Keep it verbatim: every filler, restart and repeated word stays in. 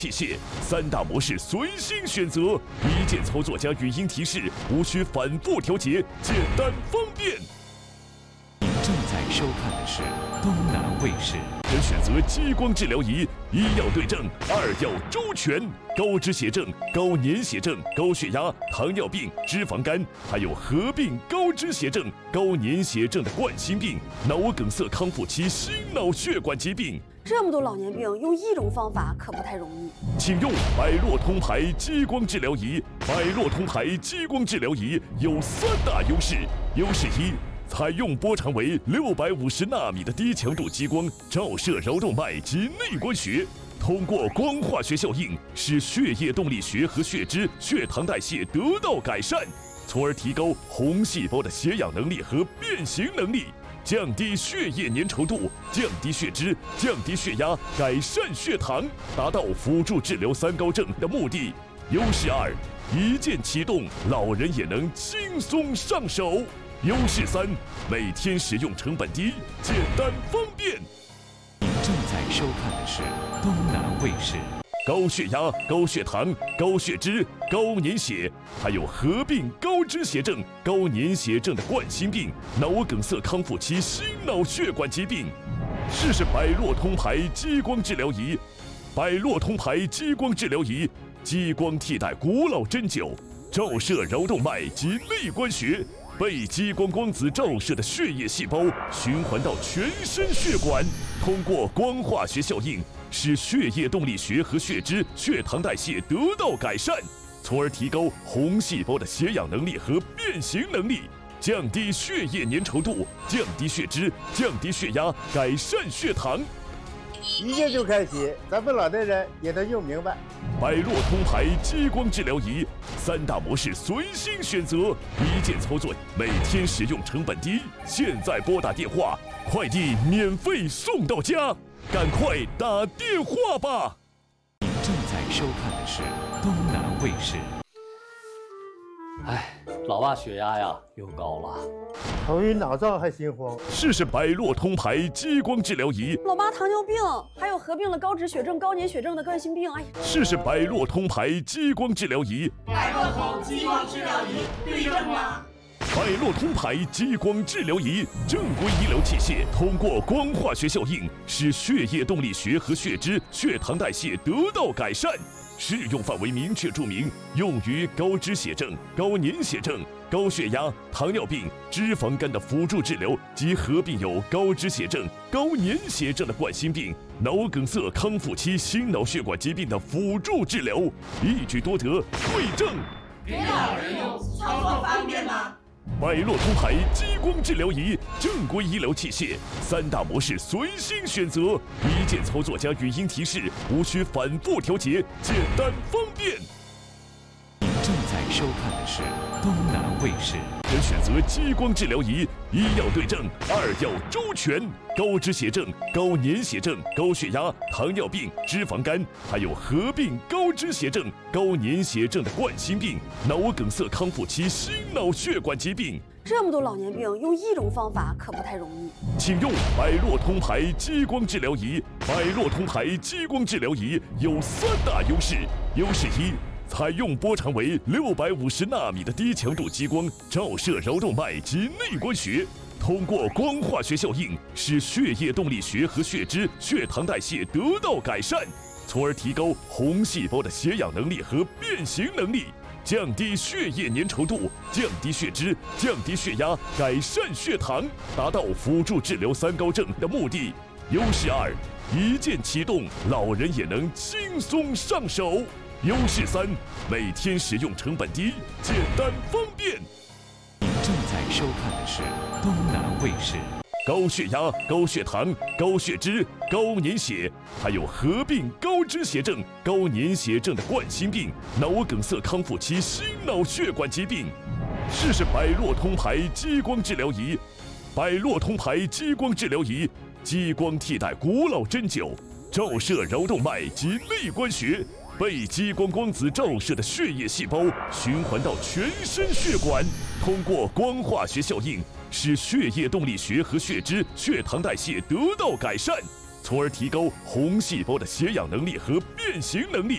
器械三大模式随心选择，一键操作加语音提示，无需反复调节，简单方便。 您正在收看的是东南卫视。 可选择激光治疗仪，一要对症，二要周全。高脂血症、高粘血症、高血压、糖尿病、脂肪肝，还有合并高脂血症、高粘血症的冠心病、脑梗塞康复期心脑血管疾病。 这么多老年病，用一种方法可不太容易。 请用百洛通牌激光治疗仪。百洛通牌激光治疗仪有三大优势：优势一，采用波长为六百五十纳米的低强度激光，照射桡动脉及内关穴，通过光化学效应，使血液动力学和血脂、血糖代谢得到改善，从而提高红细胞的携氧能力和变形能力，降低血液粘稠度，降低血脂，降低血压，改善血糖，达到辅助治疗三高症的目的。优势二，一键启动，老人也能轻松上手。优势三，每天使用成本低，简单方便。 您正在收看的是东南卫视。 高血压、高血糖、高血脂、高粘血，还有合并高脂血症、高粘血症的冠心病、脑梗塞康复期心脑血管疾病。试试百洛通牌激光治疗仪。百洛通牌激光治疗仪，激光替代古老针灸，照射桡动脉及内关穴，被激光光子照射的血液细胞循环到全身血管，通过光化学效应，使血液动力学和血脂、血糖代谢得到改善，从而提高红细胞的携氧能力和变形能力，降低血液粘稠度，降低血脂，降低血压，改善血糖。 一键就开启，咱们老年人也能用明白。 百洛通牌激光治疗仪，三大模式随心选择，一键操作，每天使用成本低。现在拨打电话，快递免费送到家，赶快打电话吧！ 您正在收看的是东南卫视。 哎，老爸血压呀又高了， 头晕脑胀还心慌。 试试百洛通牌激光治疗仪。 老妈糖尿病，还有合并了高脂血症、高粘血症的冠心病。哎呀， 试试百洛通牌激光治疗仪。 百洛通激光治疗仪对症吗？ 百洛通牌激光治疗仪，正规医疗器械，通过光化学效应，使血液动力学和血脂、血糖代谢得到改善。适用范围明确注明，用于高脂血症、高粘血症、高血压、糖尿病、脂肪肝的辅助治疗及合并有高脂血症、高粘血症的冠心病、脑梗塞康复期心脑血管疾病的辅助治疗，一举多得，对症。 给老人用，操作方便吗？ 百洛通牌激光治疗仪，正规医疗器械，三大模式随心选择，一键操作加语音提示，无需反复调节，简单方便。 您正在收看的是东南卫视。 可选择激光治疗仪，一要对症，二要周全。高脂血症、高粘血症、高血压、糖尿病、脂肪肝，还有合并高脂血症、高粘血症的冠心病、脑梗塞康复期心脑血管疾病。 这么多老年病，用一种方法可不太容易。 请用百洛通牌激光治疗仪。百洛通牌激光治疗仪有三大优势：优势一，采用波长为六百五十纳米的低强度激光，照射桡动脉及内关穴，通过光化学效应，使血液动力学和血脂、血糖代谢得到改善，从而提高红细胞的携氧能力和变形能力，降低血液粘稠度，降低血脂，降低血压，改善血糖，达到辅助治疗三高症的目的。优势二，一键启动，老人也能轻松上手。优势三，每天使用成本低，简单方便。 您正在收看的是东南卫视。 高血压、高血糖、高血脂、高粘血，还有合并高脂血症、高粘血症的冠心病、脑梗塞康复期心脑血管疾病。试试百洛通牌激光治疗仪。百洛通牌激光治疗仪，激光替代古老针灸，照射桡动脉及内关穴，被激光光子照射的血液细胞循环到全身血管，通过光化学效应，使血液动力学和血脂、血糖代谢得到改善，从而提高红细胞的携氧能力和变形能力，